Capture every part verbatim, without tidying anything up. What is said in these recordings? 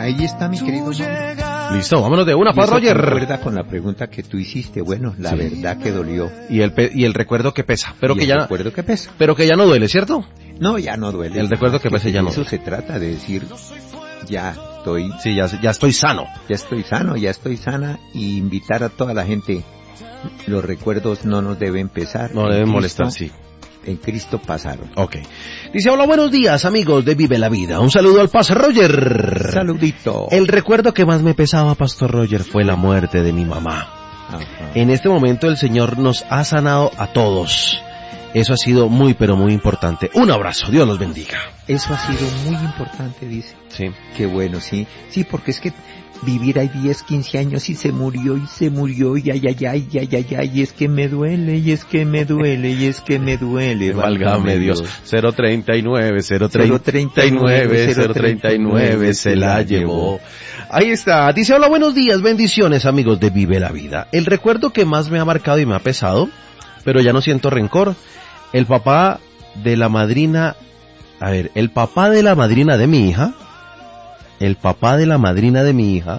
Ahí está, mi querido Mano. Listo, vámonos de una, para Roger. Recuerda con la pregunta que tú hiciste, bueno, la sí. verdad que dolió. Y el pe- y el recuerdo que pesa, pero y que el ya recuerdo que pesa. Pero que ya no duele, ¿cierto? No, ya no duele. El recuerdo que pesa ya no duele. Eso duele. se trata de decir, ya estoy... Sí, ya, ya estoy sano. Ya estoy sano, ya estoy sana, y invitar a toda la gente. Los recuerdos no nos deben pesar. No deben molestar, sí. En Cristo pasaron. Ok. Dice, hola, buenos días, amigos de Vive la Vida. Un saludo al Pastor Roger. Saludito. El recuerdo que más me pesaba, Pastor Roger, fue la muerte de mi mamá. Ajá. En este momento el Señor nos ha sanado a todos. Eso ha sido muy, pero muy importante. Un abrazo, Dios los bendiga. Eso ha sido muy importante, dice. Sí. Qué bueno, sí. Sí, porque es que vivir ahí diez, quince años y se murió y se murió y ay, ay, ay, ay, ay, ay, y es que me duele, y es que me duele, y es que me duele. Válgame Dios. cero treinta y nueve, cero treinta y nueve, cero treinta y nueve se la llevó. Ahí está. Dice, hola, buenos días, bendiciones, amigos de Vive la Vida. El recuerdo que más me ha marcado y me ha pesado, pero ya no siento rencor, el papá de la madrina, a ver, el papá de la madrina de mi hija, el papá de la madrina de mi hija,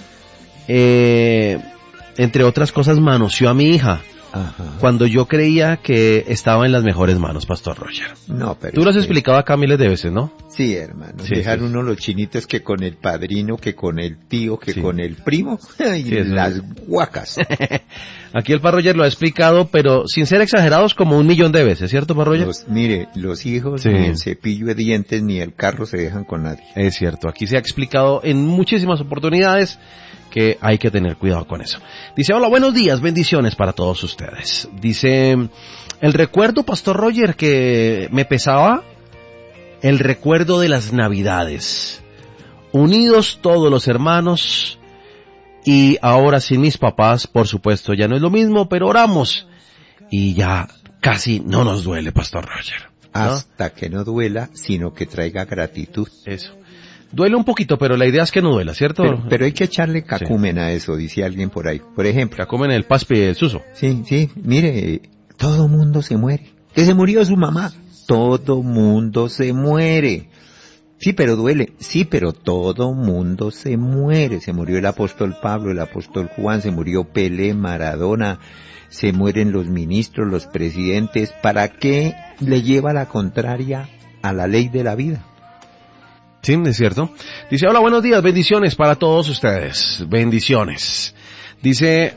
eh, entre otras cosas, manoseó a mi hija. Ajá. Cuando yo creía que estaba en las mejores manos, Pastor Roger. No, pero tú lo has que... explicado acá miles de veces, ¿no? Sí, hermano. Sí, Dejar sí. uno los chinitos que con el padrino, que con el tío, que sí. con el primo, y sí, las guacas. Aquí el Pastor Roger lo ha explicado, pero sin ser exagerados, como un millón de veces, ¿cierto, Pastor Roger? Los, mire, los hijos, sí. ni el cepillo de dientes, ni el carro se dejan con nadie. Es cierto, aquí se ha explicado en muchísimas oportunidades que hay que tener cuidado con eso. Dice, hola, buenos días, bendiciones para todos ustedes. Dice, el recuerdo, Pastor Roger, que me pesaba, el recuerdo de las Navidades. Unidos todos los hermanos, y ahora sin mis papás, por supuesto, ya no es lo mismo, pero oramos, y ya casi no nos duele, Pastor Roger, ¿no? Hasta que no duela, sino que traiga gratitud. Eso. Duele un poquito, pero la idea es que no duela, ¿cierto? Pero, pero hay que echarle cacumen sí. a eso, dice alguien por ahí. Por ejemplo. Cacumen el paspi y el suso. Sí, sí, mire, todo mundo se muere. Que se murió su mamá. Todo mundo se muere. Sí, pero duele. Sí, pero todo mundo se muere. Se murió el apóstol Pablo, el apóstol Juan, se murió Pelé, Maradona, se mueren los ministros, los presidentes. ¿Para qué le lleva la contraria a la ley de la vida? Sí, es cierto. Dice, hola, buenos días, bendiciones para todos ustedes, bendiciones. Dice,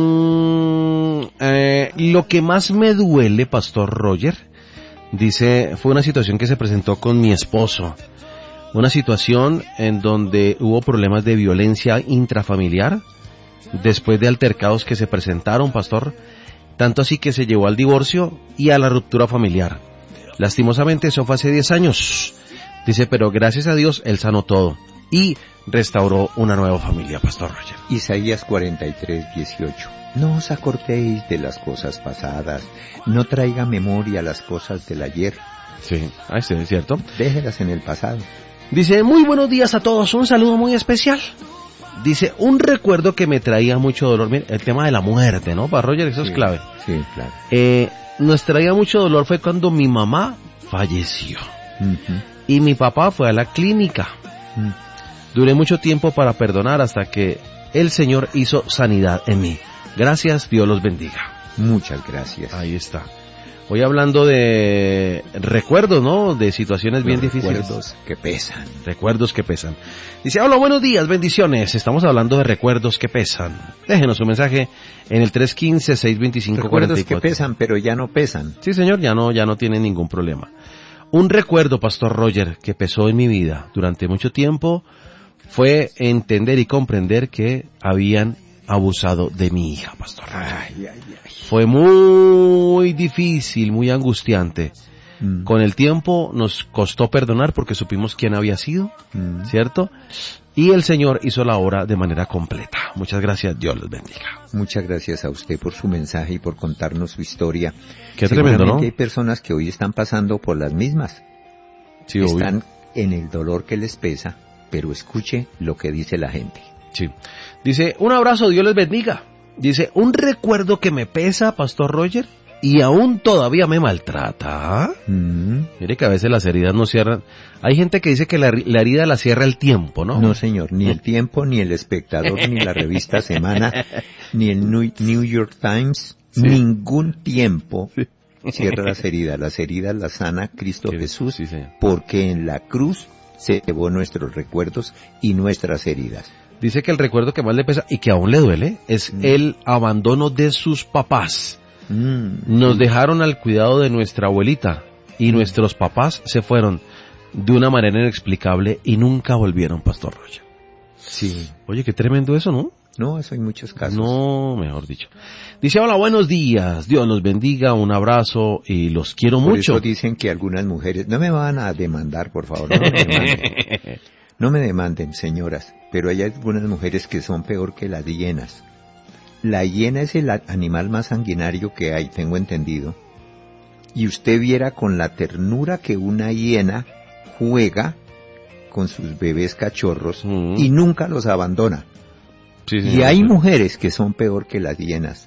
mmm, eh, lo que más me duele, Pastor Roger, dice, fue una situación que se presentó con mi esposo. Una situación en donde hubo problemas de violencia intrafamiliar, después de altercados que se presentaron, Pastor, tanto así que se llevó al divorcio y a la ruptura familiar. Lastimosamente eso fue hace diez años. Dice, pero gracias a Dios, Él sanó todo y restauró una nueva familia, Pastor Roger. Isaías cuarenta y tres, dieciocho. No os acordéis de las cosas pasadas, no traiga memoria las cosas del ayer. Sí, ahí sí, es cierto. Déjelas en el pasado. Dice, muy buenos días a todos, un saludo muy especial. Dice, un recuerdo que me traía mucho dolor, mira, el tema de la muerte, ¿no, Pastor Roger? Eso sí, es clave. Sí, claro. Eh, nos traía mucho dolor fue cuando mi mamá falleció. Uh-huh. Y mi papá fue a la clínica. Mm. Duré mucho tiempo para perdonar hasta que el Señor hizo sanidad en mí. Gracias, Dios los bendiga. Muchas gracias. Ahí está. Hoy hablando de recuerdos, ¿no? De situaciones los bien difíciles. Recuerdos que pesan. Recuerdos que pesan. Dice, hola, buenos días, bendiciones. Estamos hablando de recuerdos que pesan. Déjenos un mensaje en el tres uno cinco, seis dos cinco, cuatro cuatro. Recuerdos que pesan, pero ya no pesan. Sí, señor, ya no, ya no tiene ningún problema. Un recuerdo, Pastor Roger, que pesó en mi vida durante mucho tiempo fue entender y comprender que habían abusado de mi hija, Pastor Roger. Ay, ay, ay. Fue muy difícil, muy angustiante. Mm. Con el tiempo nos costó perdonar porque supimos quién había sido, mm. ¿cierto? Y el Señor hizo la obra de manera completa. Muchas gracias, Dios los bendiga. Muchas gracias a usted por su mensaje y por contarnos su historia. Qué tremendo, ¿no? Hay personas que hoy están pasando por las mismas. Sí, están obvio. En el dolor que les pesa, pero escuche lo que dice la gente. Sí. Dice, un abrazo, Dios les bendiga. Dice, un recuerdo que me pesa, Pastor Roger, y aún todavía me maltrata. Mm. Mire que a veces las heridas no cierran. Hay gente que dice que la, la herida la cierra el tiempo, ¿no? No, señor, ni el Tiempo, ni el Espectador, ni la revista Semana, ni el New, New York Times, Sí. ningún tiempo cierra las heridas. Las heridas las sana Cristo Sí, Jesús, sí, señor. porque en la cruz se llevó nuestros recuerdos y nuestras heridas. Dice que el recuerdo que más le pesa y que aún le duele es Mm. el abandono de sus papás. Mm. Nos dejaron al cuidado de nuestra abuelita y nuestros papás se fueron de una manera inexplicable y nunca volvieron, Pastor Roger. Sí. Oye, qué tremendo eso, ¿no? No, eso hay muchos casos. No, mejor dicho. Dice, hola, buenos días, Dios los bendiga, un abrazo y los quiero Por mucho. eso dicen que algunas mujeres, no me van a demandar, por favor, no me demanden. No me demanden, señoras, pero hay algunas mujeres que son peor que las hienas. La hiena es el a- animal más sanguinario que hay, tengo entendido. Y usted viera con la ternura que una hiena juega con sus bebés cachorros Mm. y nunca los abandona. Sí, Y señor. hay mujeres que son peor que las hienas.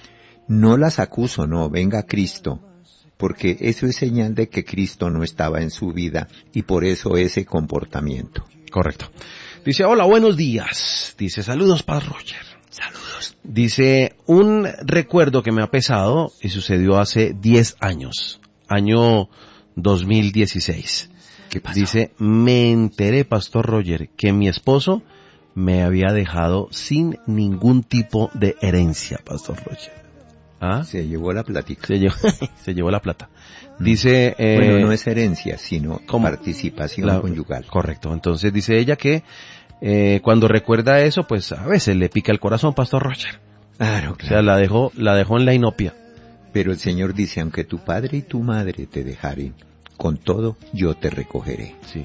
No las acuso, no, venga Cristo, porque eso es señal de que Cristo no estaba en su vida y por eso ese comportamiento. Correcto. Dice, hola, buenos días. Dice, saludos, Paz Roger. Saludos. Dice, un recuerdo que me ha pesado y sucedió hace diez años, año dos mil dieciséis. ¿Qué pasó? Dice, me enteré, Pastor Roger, que mi esposo me había dejado sin ningún tipo de herencia, Pastor Roger. ¿Ah? Se llevó la plática. Se llevó, se llevó la plata. Dice, eh, Bueno, no es herencia, sino ¿cómo? participación La- conyugal. Correcto. Entonces dice ella que eh, cuando recuerda eso, pues a veces le pica el corazón, Pastor Roger. Claro, O sea, claro. la dejó, la dejó en la inopia. Pero el Señor dice, aunque tu padre y tu madre te dejaren, con todo yo te recogeré. Sí.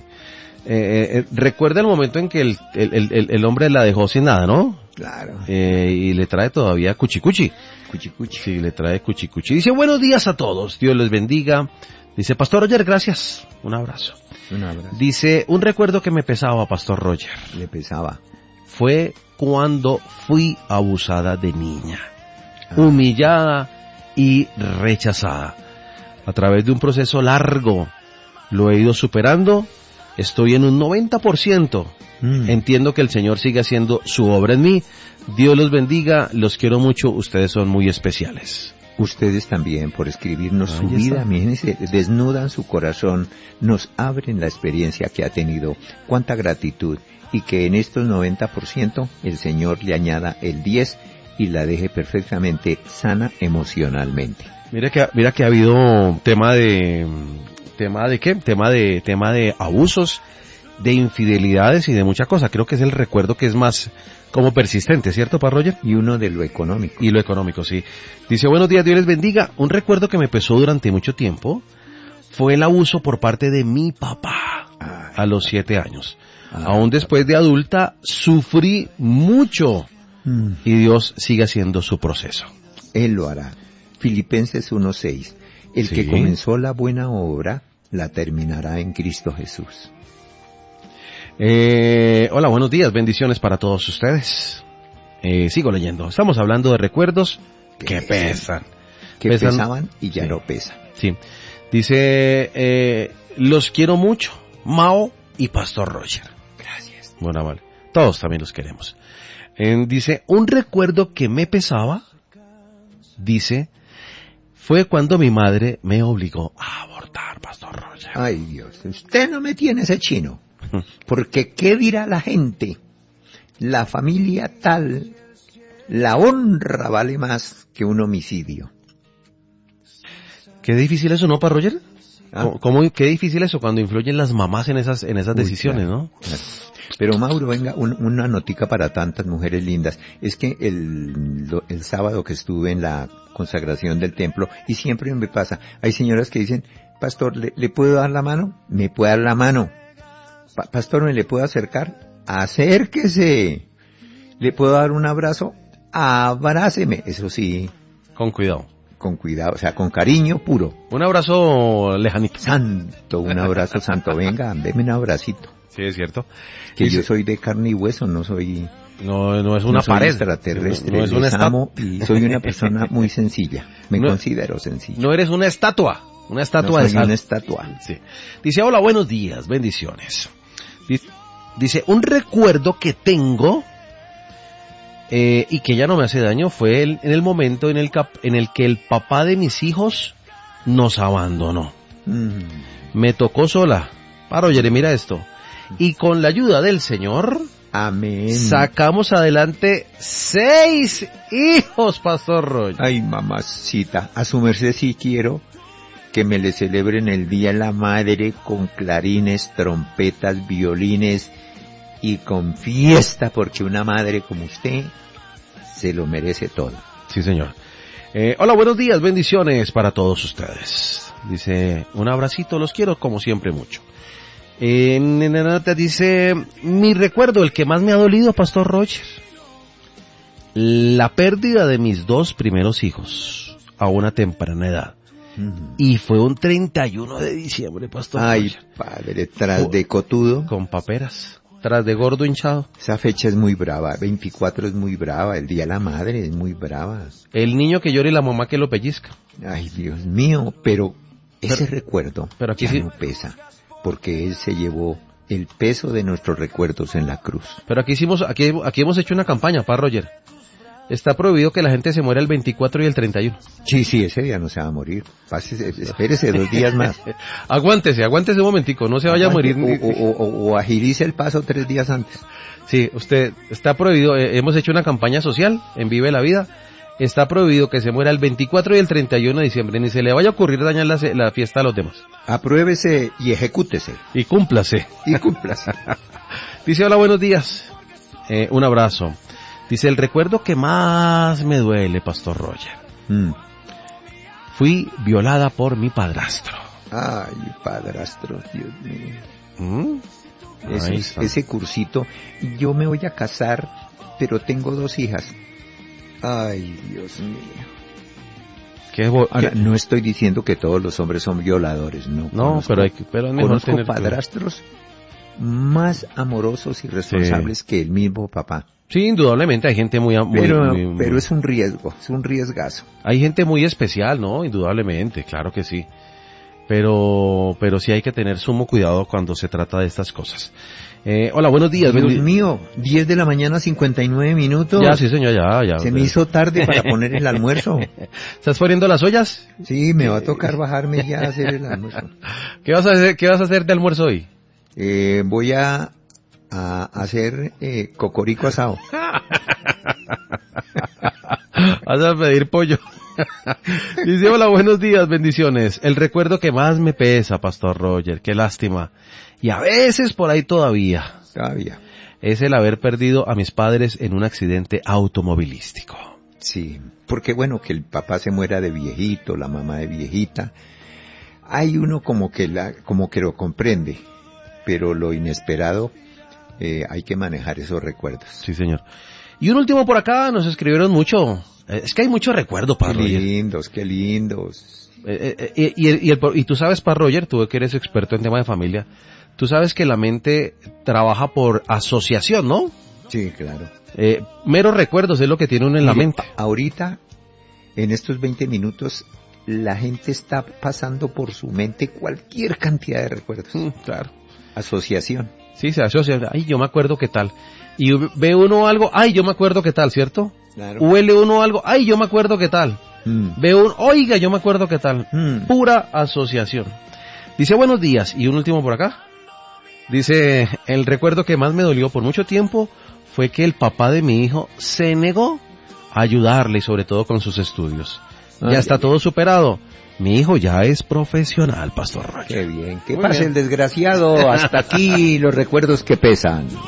Eh, eh, recuerda el momento en que el, el, el, el hombre la dejó sin nada, ¿no? Claro. Eh, y le trae todavía cuchicuchi. Cuchi, cuchi. Sí, le trae cuchicuchi. Dice, buenos días a todos, Dios les bendiga. Dice, Pastor Roger, gracias. Un abrazo. Un abrazo. Dice, un recuerdo que me pesaba, Pastor Roger, Le pesaba. fue cuando fui abusada de niña, Ah. humillada y rechazada. A través de un proceso largo, lo he ido superando, estoy en un noventa por ciento. Mm. Entiendo que el Señor sigue haciendo su obra en mí. Dios los bendiga, los quiero mucho, ustedes son muy especiales. Ustedes también, por escribirnos su Ahí vida, está. imagínense, desnudan su corazón, nos abren la experiencia que ha tenido. Cuánta gratitud. Y que en estos noventa por ciento el Señor le añada el diez y la deje perfectamente sana emocionalmente. Mira que, mira que ha habido tema de, tema de qué, tema de, tema de abusos, de infidelidades y de mucha cosa. Creo que es el recuerdo que es más como persistente, ¿cierto, Pa Roger? Y uno de lo económico. Y lo económico, sí. Dice, buenos días, Dios les bendiga. Un recuerdo que me pesó durante mucho tiempo fue el abuso por parte de mi papá Ay, a los siete años. ay, Aún después de adulta, sufrí mucho mm, y Dios sigue haciendo su proceso. Él lo hará. Filipenses uno seis. El Sí. que comenzó la buena obra, la terminará en Cristo Jesús. Eh, hola, buenos días, bendiciones para todos ustedes. Eh, sigo leyendo. Estamos hablando de recuerdos que pesan. Que Pesan- pesaban y ya sí. no pesan. Sí. Dice, eh, los quiero mucho, Mao y Pastor Roger. Gracias. Bueno, vale. Todos también los queremos. Eh, dice, un recuerdo que me pesaba, dice, fue cuando mi madre me obligó a abortar, Pastor Roger. Ay Dios, usted no me tiene ese chino. Porque ¿qué dirá la gente? La familia tal, la honra vale más que un homicidio. Qué difícil eso, ¿no, Pa Roger? ¿Ah? ¿Cómo, cómo- qué difícil eso cuando influyen las mamás en esas, en esas Uy, decisiones, claro, ¿no? claro. Pero Mauro, venga, un- una notica para tantas mujeres lindas. Es que el, lo- el sábado que estuve en la consagración del templo, y siempre me pasa, hay señoras que dicen, pastor, ¿le, le puedo dar la mano? Me puede dar la mano. Pa- pastor, ¿me le puedo acercar? Acérquese. ¿Le puedo dar un abrazo? Abráceme. Eso sí, Con cuidado. con cuidado, o sea, con cariño puro. Un abrazo lejanito. Santo, un abrazo santo. Venga, deme un abracito. Sí, es cierto. Que Dice- yo soy de carne y hueso, no soy No, no es una no soy pared. extraterrestre, No, no es una les estatua. amo y soy una persona muy sencilla. Me No- considero sencilla. No eres una estatua. Una estatua no de soy sal. una estatua. Sí. Dice, hola, buenos días, bendiciones. Dice, dice, un recuerdo que tengo eh, y que ya no me hace daño fue el- en el momento en el, cap- en el que el papá de mis hijos nos abandonó. Mm. Me tocó sola. Ah, Roger, mira esto. Y con la ayuda del Señor, Amén. sacamos adelante seis hijos, Pastor Roger. Ay, mamacita, a su merced sí quiero que me le celebren el Día de la Madre con clarines, trompetas, violines y con fiesta, porque una madre como usted se lo merece todo. Sí, señor. Eh, hola, buenos días, bendiciones para todos ustedes. Dice, un abracito, los quiero como siempre mucho. Eh, Nenanata dice, mi recuerdo, el que más me ha dolido, Pastor Roger, la pérdida de mis dos primeros hijos a una temprana edad. Mm. Y fue un treinta y uno de diciembre, Pastor Ay, Roger, padre, tras de cotudo, con paperas, tras de gordo hinchado. esa fecha es muy brava, veinticuatro es muy brava, el Día de la Madre es muy brava. El niño que llora y la mamá que lo pellizca. Ay, Dios mío, pero ese Pero- recuerdo pero aquí ya sí- no pesa, porque Él se llevó el peso de nuestros recuerdos en la cruz. Pero aquí hicimos, aquí, aquí hemos hecho una campaña, para Roger. Está prohibido que la gente se muera el veinticuatro y el treinta y uno. Sí, sí, ese día no se va a morir. Pásese, espérese dos días más. Aguántese, aguántese un momentico, no se vaya a morir. O, o, o, o agilice el paso tres días antes. Sí, usted, está prohibido, eh, hemos hecho una campaña social en Vive la Vida. Está prohibido que se muera el veinticuatro y el treinta y uno de diciembre, ni se le vaya a ocurrir dañar la, ce- la fiesta a los demás. Apruébese y ejecútese. Y cúmplase. Y cúmplase. Dice, hola, buenos días. Eh, un abrazo. Dice, el recuerdo que más me duele, Pastor Roger. Mm. Fui violada por mi padrastro. Ay, padrastro, Dios mío. ¿Mm? Ese, Ahí está. ese cursito. Yo me voy a casar, pero tengo dos hijas. Ay, Dios mío. Qué bo- Ahora, qué- no estoy diciendo que todos los hombres son violadores, no. No, Conozco- pero hay que, pero es mejor Conozco tener cuidado. padrastros más amorosos y responsables que el mismo papá. Sí, indudablemente hay gente muy, muy- Pero, muy- muy- pero es un riesgo, es un riesgazo. hay gente muy especial, ¿no? Indudablemente, claro que sí. Pero, pero sí hay que tener sumo cuidado cuando se trata de estas cosas. Eh, hola, buenos días. Dios bendi- mío, diez de la mañana, cincuenta y nueve minutos. Ya, sí, señor, ya, ya. Se me hizo tarde para poner el almuerzo. ¿Estás poniendo las ollas? Sí, me va a tocar bajarme ya a hacer el almuerzo. ¿Qué vas a hacer, qué vas a hacer de almuerzo hoy? Eh, voy a, a hacer eh, cocorico asado. Vas a pedir pollo. Dice, hola, buenos días, bendiciones. El recuerdo que más me pesa, Pastor Roger, qué lástima. Y a veces por ahí todavía, Todavía. es el haber perdido a mis padres en un accidente automovilístico. Sí, porque bueno, que el papá se muera de viejito, la mamá de viejita. Hay uno como que la, como que lo comprende, pero lo inesperado, eh, hay que manejar esos recuerdos. Sí, señor. Y un último por acá, nos escribieron mucho. Eh, Es que hay mucho recuerdo, Qué para Roger. lindos, qué lindos. Eh, eh, eh, y, y, el- y tú sabes, para Roger, tú que eres experto en tema de familia, tú sabes que la mente trabaja por asociación, ¿no? Sí, claro. Eh, meros recuerdos es lo que tiene uno en la Mire, mente. Ahorita, en estos veinte minutos, la gente está pasando por su mente cualquier cantidad de recuerdos. Mm, claro. Asociación. Sí, se asocia. Ay, yo me acuerdo qué tal. Y ve uno algo, ay, yo me acuerdo qué tal, ¿cierto? Claro. Huele uno algo, ay, yo me acuerdo qué tal. Mm. Ve un, oiga, yo me acuerdo qué tal. Mm. Pura asociación. Dice, buenos días. Y un último por acá. Dice, el recuerdo que más me dolió por mucho tiempo fue que el papá de mi hijo se negó a ayudarle, y sobre todo con sus estudios. Ay, Ya está ay, todo superado. Mi hijo ya es profesional, Pastor Roger. Qué bien. Que Muy pase bien. el desgraciado. Hasta aquí los recuerdos que pesan.